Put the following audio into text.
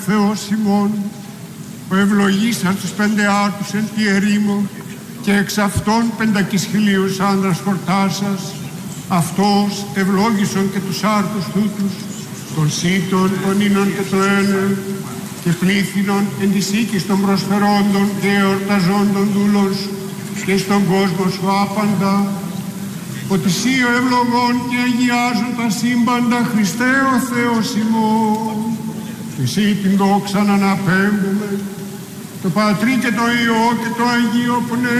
Θεός ημών, που ευλογήσαν τους 5 άρτους εν τη ερήμο και εξ αυτών 500.000 άνδρας χορτάσας, αυτός ευλόγησον και τους άρτους τούτους, των σύτων, των ίνων και των ένων, και πλήθυνον εν της οίκης των προσφερόντων και εορταζόντων δούλων σου και στον κόσμο σου άπαντα, ότι σύ ο ευλογών και αγιάζουν τα σύμπαντα Χριστέ ο Θεός ημών, και σύ την δόξα να αναπέμπουμε, το Πατρί και το Υιό και το Αγίο Πνεύμα,